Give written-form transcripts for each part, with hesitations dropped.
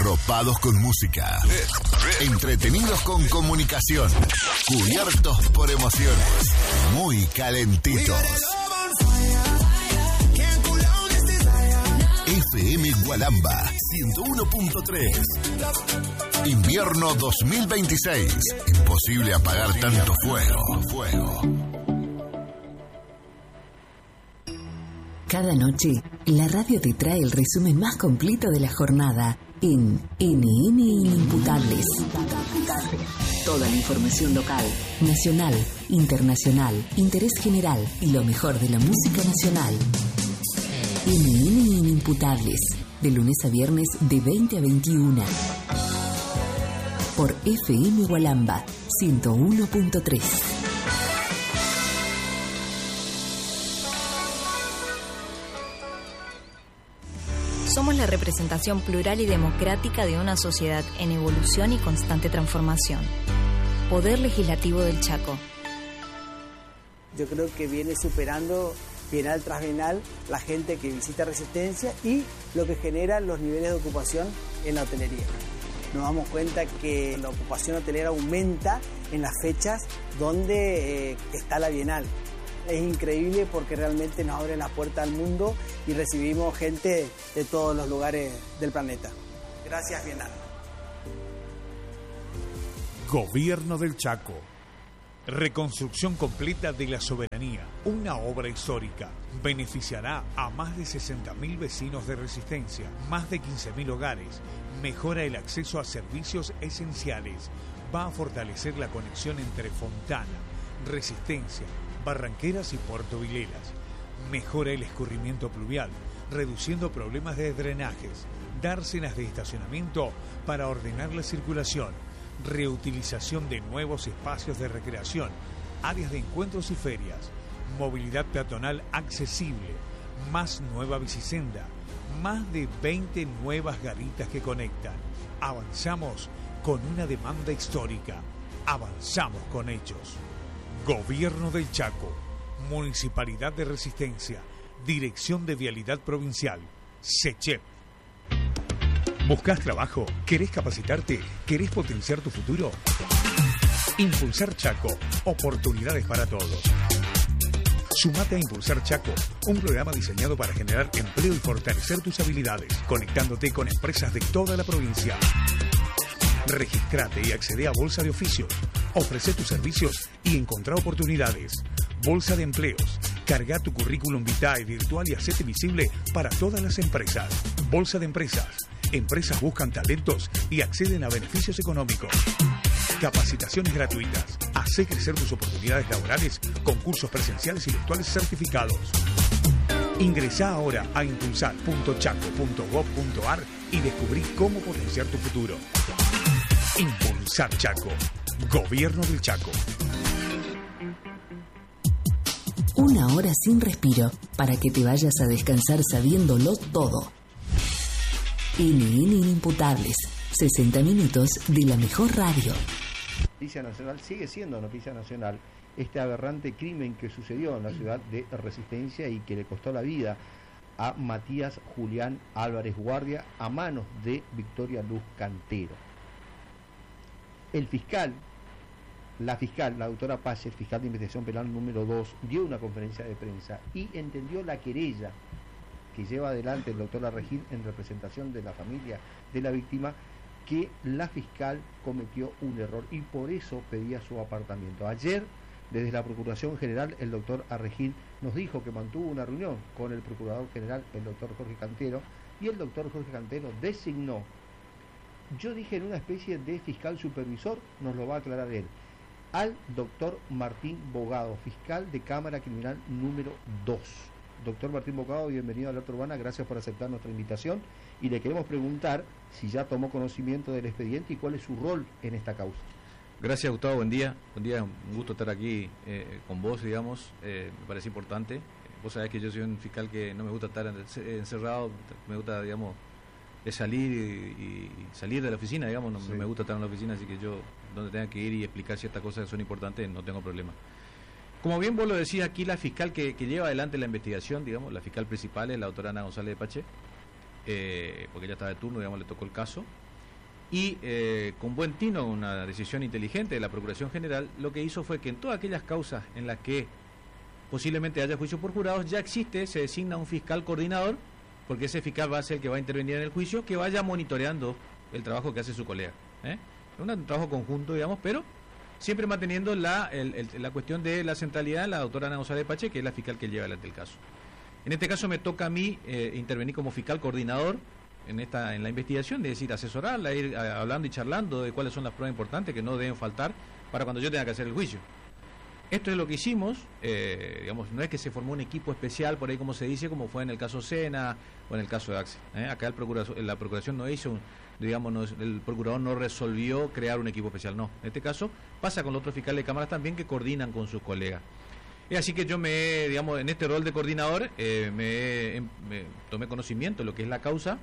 Arropados con música, entretenidos con comunicación, cubiertos por emociones, muy calentitos. FM Gualamba 101.3. Invierno 2026. Imposible apagar tanto fuego. Cada noche, la radio te trae el resumen más completo de la jornada en NN Inimputables. Toda la información local, nacional, internacional, interés general y lo mejor de la música nacional. NN Inimputables, de lunes a viernes de 20 a 21. Por FM Gualamba 101.3. Somos la representación plural y democrática de una sociedad en evolución y constante transformación. Poder Legislativo del Chaco. Yo creo que viene superando bienal tras bienal la gente que visita Resistencia y lo que genera los niveles de ocupación en la hotelería. Nos damos cuenta que la ocupación hotelera aumenta en las fechas donde está la bienal. Es increíble porque realmente nos abre la puerta al mundo y recibimos gente de todos los lugares del planeta. Gracias, Bienal. Gobierno del Chaco. Reconstrucción completa de la soberanía. Una obra histórica. Beneficiará a más de 60.000 vecinos de Resistencia, más de 15.000 hogares. Mejora el acceso a servicios esenciales. Va a fortalecer la conexión entre Fontana, Resistencia, Barranqueras y Puerto Vilelas. Mejora el escurrimiento pluvial, reduciendo problemas de drenajes. Dársenas de estacionamiento para ordenar la circulación. Reutilización de nuevos espacios de recreación, áreas de encuentros y ferias. Movilidad peatonal accesible. Más nueva bicisenda. Más de 20 nuevas garitas que conectan. Avanzamos con una demanda histórica. Avanzamos con hechos. Gobierno del Chaco, Municipalidad de Resistencia, Dirección de Vialidad Provincial, SECHEP. ¿Buscas trabajo? ¿Querés capacitarte? ¿Querés potenciar tu futuro? Impulsar Chaco, oportunidades para todos. Sumate a Impulsar Chaco, un programa diseñado para generar empleo y fortalecer tus habilidades, conectándote con empresas de toda la provincia. Registrate y accede a Bolsa de Oficios. Ofrece tus servicios y encontrá oportunidades. Bolsa de Empleos. Carga tu currículum vitae virtual y hacete visible para todas las empresas. Bolsa de Empresas. Empresas buscan talentos y acceden a beneficios económicos. Capacitaciones gratuitas. Hacé crecer tus oportunidades laborales con cursos presenciales y virtuales certificados. Ingresá ahora a impulsar.chaco.gov.ar y descubrí cómo potenciar tu futuro. Impulsar Chaco. Gobierno del Chaco. Una hora sin respiro para que te vayas a descansar sabiéndolo todo. NN Inimputables. 60 minutos de la mejor radio. Noticia nacional, sigue siendo noticia nacional este aberrante crimen que sucedió en la ciudad de Resistencia y que le costó la vida a Matías Julián Álvarez Guardia a manos de Victoria Luz Cantero. La doctora Pase, fiscal de investigación penal número 2, dio una conferencia de prensa y entendió la querella que lleva adelante el doctor Arregín en representación de la familia de la víctima, que la fiscal cometió un error y por eso pedía su apartamiento. Ayer, desde la Procuración General, el doctor Arregín nos dijo que mantuvo una reunión con el Procurador General, el doctor Jorge Cantero, y el doctor Jorge Cantero designó, yo dije en una especie de fiscal supervisor, nos lo va a aclarar él, al doctor Martín Bogado, fiscal de Cámara Criminal número 2. Doctor Martín Bogado, bienvenido a Alerta Urbana, gracias por aceptar nuestra invitación y le queremos preguntar si ya tomó conocimiento del expediente y cuál es su rol en esta causa. Gracias, Gustavo, buen día, un gusto estar aquí con vos, digamos, me parece importante. Vos sabés que yo soy un fiscal que no me gusta estar encerrado, me gusta, digamos, salir y salir de la oficina, digamos, no me gusta estar en la oficina, así que yo, donde tenga que ir y explicar ciertas cosas que son importantes, no tengo problema. Como bien vos lo decís, aquí la fiscal que lleva adelante la investigación, digamos, la fiscal principal es la doctora Ana González de Pache, porque ella estaba de turno, digamos, le tocó el caso. Y con buen tino, una decisión inteligente de la Procuración General, lo que hizo fue que en todas aquellas causas en las que posiblemente haya juicio por jurados, ya existe, se designa un fiscal coordinador, porque ese fiscal va a ser el que va a intervenir en el juicio, que vaya monitoreando el trabajo que hace su colega. Es un trabajo conjunto, digamos, pero siempre manteniendo la cuestión de la centralidad de la doctora Ana González Pache, que es la fiscal que lleva adelante el caso. En este caso me toca a mí intervenir como fiscal coordinador en la investigación, es decir, asesorarla, ir hablando y charlando de cuáles son las pruebas importantes que no deben faltar para cuando yo tenga que hacer el juicio. Esto es lo que hicimos, digamos, no es que se formó un equipo especial, por ahí como se dice, como fue en el caso Sena o en el caso de Axel. Acá la Procuración no hizo, el Procurador no resolvió crear un equipo especial, no. En este caso pasa con los otros fiscales de cámaras también que coordinan con sus colegas. Así que yo en este rol de coordinador, me tomé conocimiento de lo que es la causa.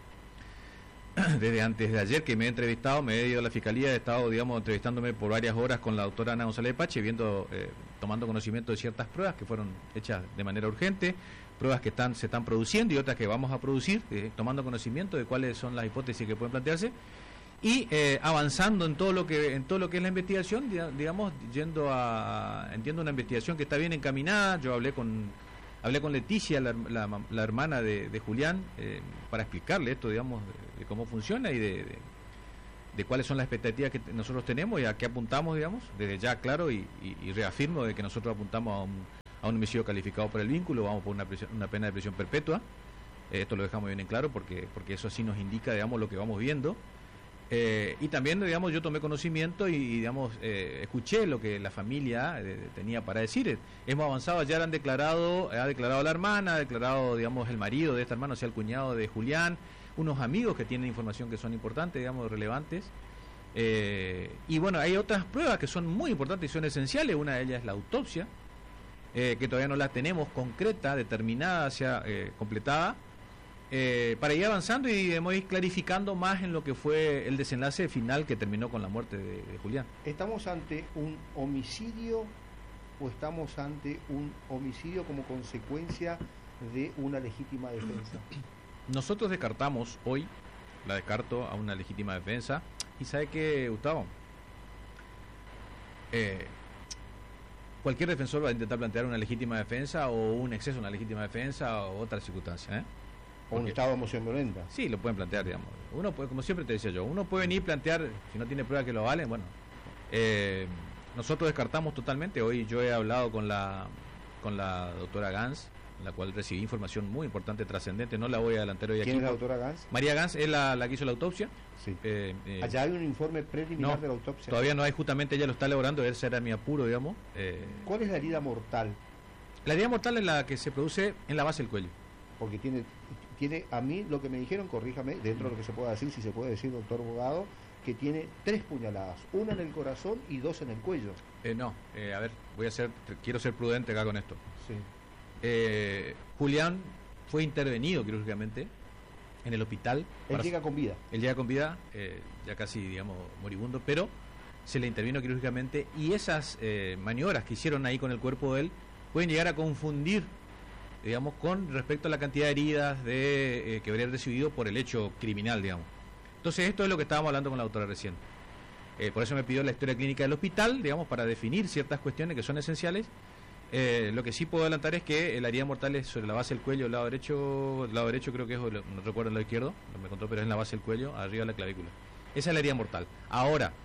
Desde antes de ayer que me he entrevistado, me he ido a la Fiscalía, he estado, entrevistándome por varias horas con la doctora Ana González Pache, tomando conocimiento de ciertas pruebas que fueron hechas de manera urgente, pruebas que se están produciendo y otras que vamos a producir, tomando conocimiento de cuáles son las hipótesis que pueden plantearse y avanzando en todo lo que es la investigación, entiendo una investigación que está bien encaminada. Yo hablé con Leticia, la hermana de Julián, para explicarle esto, de cómo funciona y de cuáles son las expectativas que nosotros tenemos y a qué apuntamos, desde ya, claro, y reafirmo de que nosotros apuntamos a un homicidio calificado por el vínculo, vamos por una pena de prisión perpetua. Esto lo dejamos bien en claro porque eso sí nos indica, lo que vamos viendo. Y también, yo tomé conocimiento y escuché lo que la familia tenía para decir. Hemos avanzado, ya ha declarado la hermana, ha declarado, el marido de esta hermana, o sea, el cuñado de Julián, unos amigos que tienen información que son importantes, relevantes. Y bueno, hay otras pruebas que son muy importantes y son esenciales. Una de ellas es la autopsia, que todavía no la tenemos concreta, determinada, completada. Para ir avanzando y ir clarificando más en lo que fue el desenlace final que terminó con la muerte de Julián. ¿Estamos ante un homicidio o estamos ante un homicidio como consecuencia de una legítima defensa? Nosotros descartamos hoy, la descarto a una legítima defensa. ¿Y sabe qué, Gustavo? Cualquier defensor va a intentar plantear una legítima defensa o un exceso a una legítima defensa o otra circunstancia, o un estado de emoción violenta. Sí, lo pueden plantear, Uno puede, como siempre te decía yo, uno puede venir a plantear, si no tiene pruebas que lo avalen, nosotros descartamos totalmente. Hoy yo he hablado con la doctora Gans, en la cual recibí información muy importante, trascendente, no la voy a adelantar hoy aquí. ¿Quién es la doctora Gans? María Gans es la que hizo la autopsia. Sí. Allá hay un informe preliminar de la autopsia. Todavía no hay, justamente ella lo está elaborando, ese era mi apuro, ¿Cuál es la herida mortal? La herida mortal es la que se produce en la base del cuello. Porque tiene, a mí lo que me dijeron, corríjame, dentro de lo que se pueda decir, si se puede decir, doctor abogado, que tiene 3 puñaladas, una en el corazón y 2 en el cuello. A ver, quiero ser prudente acá con esto. Sí. Julián fue intervenido quirúrgicamente en el hospital. Él llega con vida. Él llega con vida, ya casi, moribundo, pero se le intervino quirúrgicamente y esas maniobras que hicieron ahí con el cuerpo de él pueden llegar a confundir, con respecto a la cantidad de heridas que habría recibido por el hecho criminal, Entonces esto es lo que estábamos hablando con la doctora recién. Por eso me pidió la historia clínica del hospital, para definir ciertas cuestiones que son esenciales. Lo que sí puedo adelantar es que la herida mortal es sobre la base del cuello, el lado derecho creo que es, no recuerdo el lado izquierdo, no me contó, pero es en la base del cuello, arriba de la clavícula. Esa es la herida mortal. Ahora,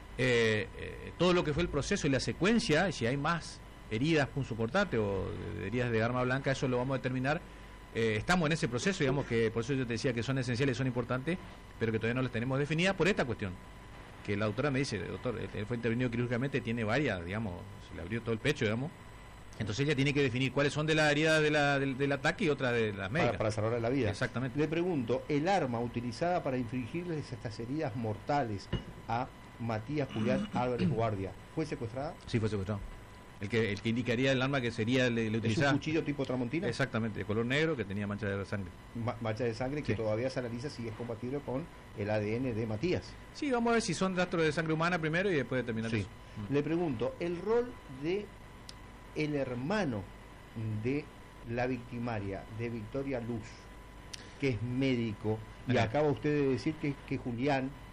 todo lo que fue el proceso y la secuencia, si hay más heridas punzocortantes o heridas de arma blanca, eso lo vamos a determinar. Estamos en ese proceso, que por eso yo te decía que son esenciales, son importantes, pero que todavía no las tenemos definidas por esta cuestión. Que la doctora me dice, doctor, él fue intervenido quirúrgicamente, tiene varias, se le abrió todo el pecho, Entonces ella tiene que definir cuáles son de la herida del ataque y otras de las médicas. Para salvarle la vida. Exactamente. Le pregunto, ¿el arma utilizada para infligirles estas heridas mortales a Matías Julián Álvarez Guardia fue secuestrada? Sí, fue secuestrado. El que indicaría el arma que sería le utilizada. ¿Es un cuchillo tipo tramontina? Exactamente, de color negro que tenía mancha de sangre. Mancha de sangre que todavía se analiza si es compatible con el ADN de Matías. Sí, vamos a ver si son rastros de sangre humana primero y después determinar eso. Le pregunto, el rol de el hermano de la victimaria, de Victoria Luz, que es médico, y acaba usted de decir que Julián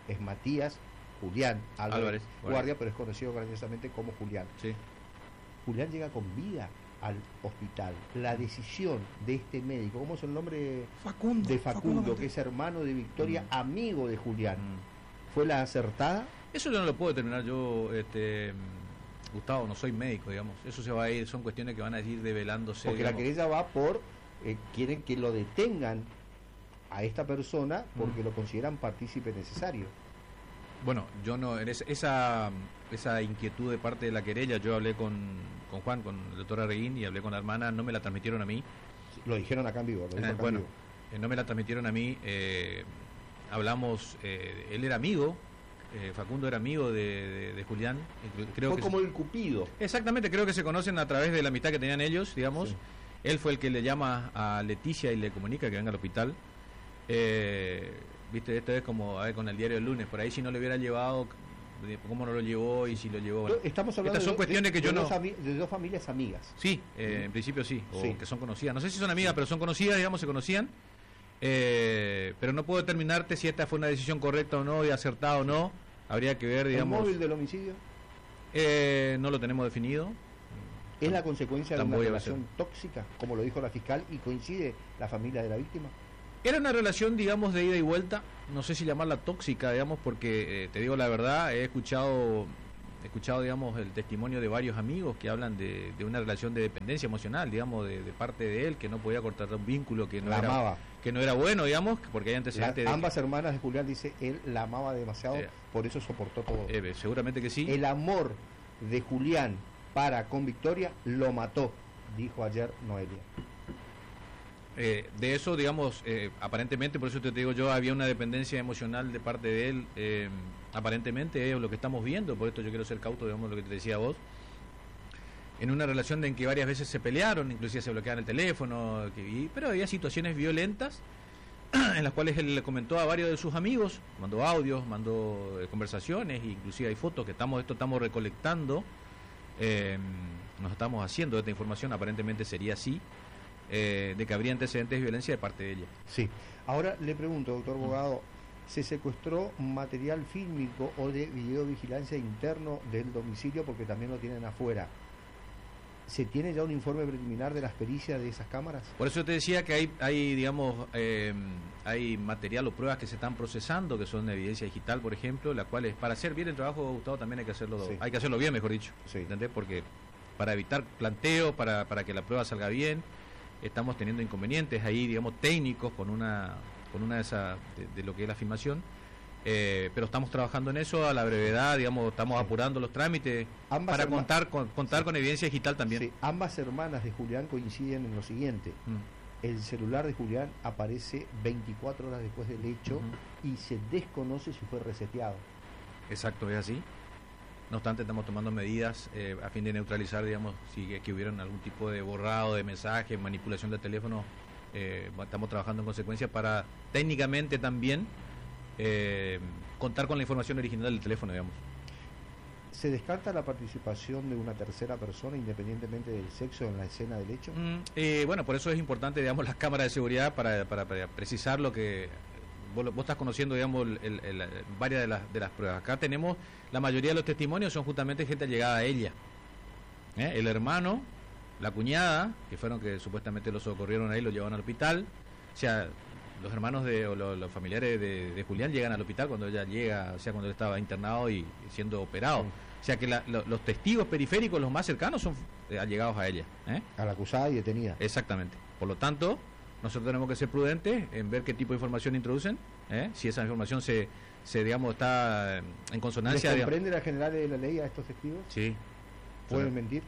es Matías Julián Álvarez Guardia, Guardia, pero es conocido cariñosamente como Julián. Sí. Julián llega con vida al hospital. La decisión de este médico, ¿cómo es el nombre? Facundo, que es hermano de Victoria, amigo de Julián, ¿fue la acertada? Eso yo no lo puedo determinar yo, Gustavo, no soy médico, digamos. Eso se va a ir, son cuestiones que van a ir develándose. Porque digamos. la querella va por, quieren que lo detengan a esta persona porque lo consideran partícipe necesario. Bueno, yo no, esa inquietud de parte de la querella, yo hablé con Juan, con el doctor Arreguín, y hablé con la hermana, no me la transmitieron a mí. Lo dijeron acá en vivo. Bueno, no me la transmitieron a mí. Hablamos, él era amigo, Facundo era amigo de Julián. Creo fue que como el cupido. Exactamente, creo que se conocen a través de la amistad que tenían ellos, digamos. Sí. Él fue el que le llama a Leticia y le comunica que venga al hospital. Viste, esto es como con el diario del lunes, por ahí si no le hubiera llevado, cómo no lo llevó y si lo llevó. Bueno, estamos hablando estas son cuestiones que yo no. De dos familias amigas. Sí, en principio sí, o sí, que son conocidas. No sé si son amigas, pero son conocidas, digamos, se conocían. Pero no puedo determinarte si esta fue una decisión correcta o no, y acertada o no. Habría que ver, digamos. ¿El móvil del homicidio? No lo tenemos definido. ¿Es la consecuencia de una relación tóxica, como lo dijo la fiscal, y coincide la familia de la víctima? Era una relación, digamos, de ida y vuelta, no sé si llamarla tóxica, digamos, porque te digo la verdad, he escuchado, digamos, el testimonio de varios amigos que hablan de una relación de dependencia emocional, digamos, de parte de él, que no podía cortar un vínculo que no, que no era bueno, digamos, porque hay antecedentes. Ambas hermanas de Julián, dice, él la amaba demasiado, por eso soportó todo. Seguramente que sí. El amor de Julián para con Victoria lo mató, dijo ayer Noelia. De eso, digamos, aparentemente, por eso te digo yo, había una dependencia emocional de parte de él, aparentemente es lo que estamos viendo, por esto yo quiero ser cauto, digamos, lo que te decía vos, en una relación en que varias veces se pelearon, inclusive se bloqueaban el teléfono, pero había situaciones violentas en las cuales él le comentó a varios de sus amigos, mandó audios, mandó conversaciones, inclusive hay fotos que estamos recolectando, nos estamos haciendo esta información, aparentemente sería así, de que habría antecedentes de violencia de parte de ella. Sí. Ahora le pregunto, doctor Bogado, ¿se secuestró material fílmico o de videovigilancia interno del domicilio porque también lo tienen afuera? ¿Se tiene ya un informe preliminar de las pericias de esas cámaras? Por eso te decía que hay digamos, hay material o pruebas que se están procesando, que son de evidencia digital, por ejemplo, las cuales, para hacer bien el trabajo, Gustavo, también hay que hacerlo bien, mejor dicho, ¿entendés? Porque para evitar planteos, para que la prueba salga bien, estamos teniendo inconvenientes ahí, digamos, técnicos con una de lo que es la filmación, pero estamos trabajando en eso a la brevedad, digamos, estamos apurando los trámites para contar con evidencia digital también. Sí. Ambas hermanas de Julián coinciden en lo siguiente. El celular de Julián aparece 24 horas después del hecho y se desconoce si fue reseteado. Exacto, es así. No obstante, estamos tomando medidas a fin de neutralizar, digamos, si que hubieran algún tipo de borrado de mensajes, manipulación de teléfono. Estamos trabajando en consecuencia para técnicamente también contar con la información original del teléfono, digamos. ¿Se descarta la participación de una tercera persona independientemente del sexo en la escena del hecho? Bueno, por eso es importante, digamos, las cámaras de seguridad para precisar lo que vos estás conociendo, digamos, varias de las pruebas. Acá tenemos, la mayoría de los testimonios son justamente gente allegada a ella. El hermano, la cuñada, que fueron que supuestamente lo socorrieron ahí, lo llevaron al hospital. O sea, los hermanos o los familiares de Julián llegan al hospital cuando ella llega, o sea, cuando él estaba internado y siendo operado. O sea que los testigos periféricos, los más cercanos, son allegados a ella. A la acusada y detenida. Exactamente. Por lo tanto, nosotros tenemos que ser prudentes en ver qué tipo de información introducen, si esa información se digamos, está en consonancia. ¿Les comprende la general de la ley a estos testigos? Sí. ¿Pueden mentir?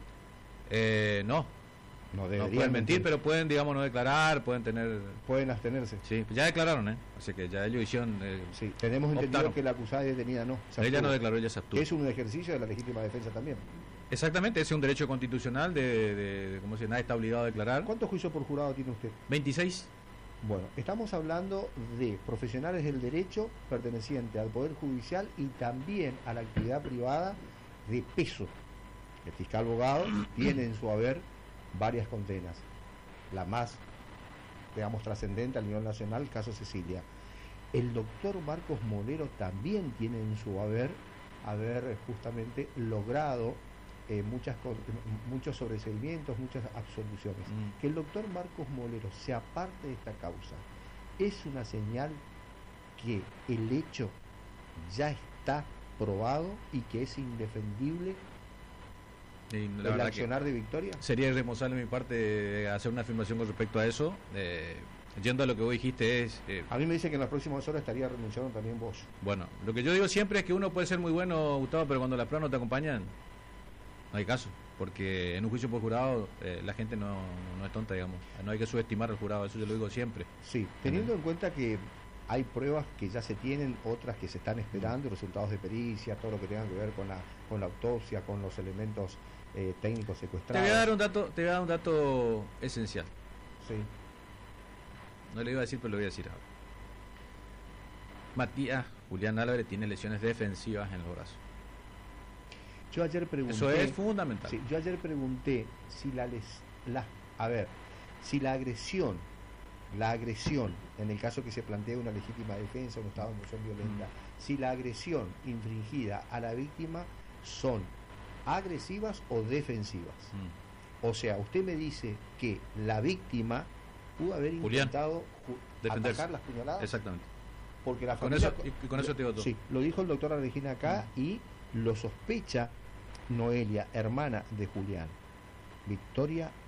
No pueden mentir, pero pueden, digamos, no declarar, pueden abstenerse. Sí, ya declararon, así que ya ellos hicieron. Sí, tenemos entendido que la acusada es detenida, no. Ella no declaró, ella se abstuvo. Es un ejercicio de la legítima defensa también. Exactamente, ese es un derecho constitucional de como si nadie está obligado a declarar. ¿Cuántos juicios por jurado tiene usted? 26. Bueno, estamos hablando de profesionales del derecho pertenecientes al Poder Judicial y también a la actividad privada de peso. El fiscal Bogado tiene en su haber varias condenas. La más, digamos, trascendente a nivel nacional, caso Cecilia. El doctor Marcos Molero también tiene en su haber justamente logrado muchos sobreseimientos, muchas absoluciones. Que el doctor Marcos Molero sea parte de esta causa es una señal que el hecho ya está probado y que es indefendible. ¿El accionar de Victoria? Sería irresponsable de mi parte hacer una afirmación con respecto a eso. Yendo a lo que vos dijiste a mí me dicen que en las próximas horas estaría renunciando también vos. Bueno, lo que yo digo siempre es que uno puede ser muy bueno, Gustavo, pero cuando las pruebas no te acompañan, no hay caso. Porque en un juicio por jurado la gente no es tonta, digamos. No hay que subestimar al jurado, eso yo lo digo siempre. Sí, teniendo en cuenta que hay pruebas que ya se tienen, otras que se están esperando, resultados de pericia, todo lo que tenga que ver con la autopsia, con los elementos técnicos secuestrados. Te voy a dar un dato esencial. Sí. No le iba a decir, pero lo voy a decir ahora. Matías Julián Álvarez tiene lesiones defensivas en los brazos. Yo ayer pregunté. Eso es fundamental. Sí, yo ayer pregunté si si la agresión, en el caso que se plantea una legítima defensa, un estado de emoción violenta, si la agresión infringida a la víctima son agresivas o defensivas. O sea, usted me dice que la víctima pudo haber intentado atacar las puñaladas. Exactamente. Porque la familia, con eso te digo todo. Sí, lo dijo el doctor Regina acá y lo sospecha Noelia, hermana de Julián. Victoria